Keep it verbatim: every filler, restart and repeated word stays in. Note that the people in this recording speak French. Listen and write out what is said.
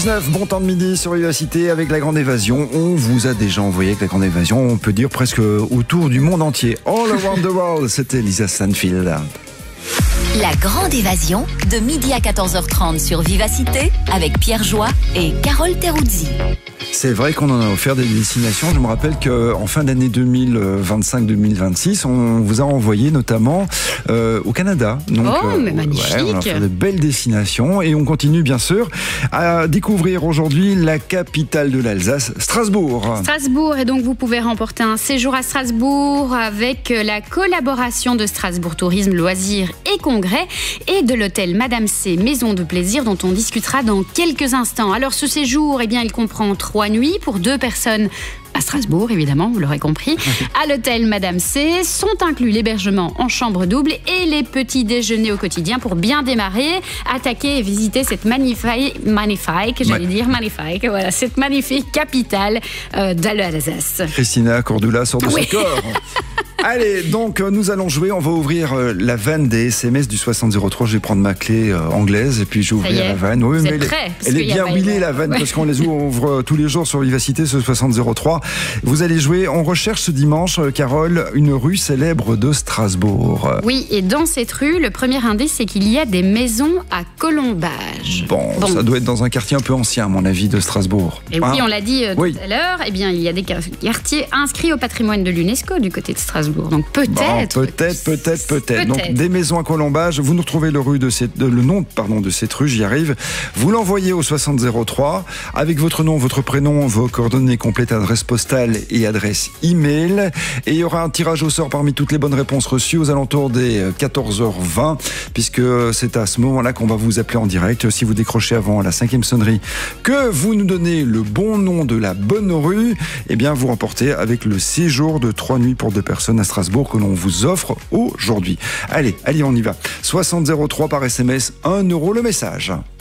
dix-neuf, bon temps de midi sur Vivacité avec la Grande Évasion. On vous a déjà envoyé avec la Grande Évasion, on peut dire presque autour du monde entier. All Around the World, c'était Lisa Stanfield. La Grande Évasion, de midi à quatorze heures trente sur Vivacité, avec Pierre Joie et Carole Teruzzi. C'est vrai qu'on en a offert des destinations. Je me rappelle qu'en fin d'année deux mille vingt-cinq deux mille vingt-six, on vous a envoyé notamment euh, au Canada. Donc, oh, mais euh, magnifique! Ouais, on a fait de belles destinations et on continue bien sûr à découvrir aujourd'hui la capitale de l'Alsace, Strasbourg. Strasbourg, et donc vous pouvez remporter un séjour à Strasbourg avec la collaboration de Strasbourg Tourisme, Loisirs et Congrès et de l'hôtel Madame C, Maison de Plaisir, dont on discutera dans quelques instants. Alors ce séjour, eh bien, il comprend trois nuits pour deux personnes à Strasbourg, évidemment, vous l'aurez compris. À l'hôtel Madame C sont inclus l'hébergement en chambre double et les petits déjeuners au quotidien pour bien démarrer, attaquer et visiter cette magnifique, magnifique, j'allais dire magnifique, voilà, cette magnifique capitale euh, de l'Alsace. Christina Cordula sort de Oui. son corps. Allez, donc nous allons jouer, on va ouvrir euh, la vanne des S M S du soixante zéro trois. Je vais prendre ma clé euh, anglaise et puis je vais Ça ouvrir y est, la vanne. Oui, vous mais êtes elle est- prêts, parce elle est qu'il y a bien pas huilée une- la vanne Ouais. parce qu'on les ouvre tous les jours sur Vivacité, ce soixante zéro trois. Vous allez jouer, on recherche ce dimanche, euh, Carole, une rue célèbre de Strasbourg. Oui, et dans cette rue, le premier indice, c'est qu'il y a des maisons à colombage. Bon, Bon. ça doit être dans un quartier un peu ancien, à mon avis, de Strasbourg. Et oui, Hein on l'a dit euh, Oui. tout à l'heure, eh bien, il y a des quartiers inscrits au patrimoine de l'UNESCO du côté de Strasbourg. Donc peut-être... Bon, peut-être, peut-être, peut-être. Donc Peut-être. des maisons à colombage. Vous nous retrouvez le, rue de cette, le nom pardon, de cette rue, j'y arrive. Vous l'envoyez au soixante zéro trois avec votre nom, votre prénom, vos coordonnées complètes, adresse postale et adresse email. Et il y aura un tirage au sort parmi toutes les bonnes réponses reçues aux alentours des quatorze heures vingt, puisque c'est à ce moment-là qu'on va vous appeler en direct. Si vous décrochez avant la cinquième sonnerie, que vous nous donnez le bon nom de la bonne rue, eh bien vous remportez avec le séjour de trois nuits pour deux personnes à Strasbourg que l'on vous offre aujourd'hui. Allez, allez, on y va. soixante zéro trois par S M S, un euro le message.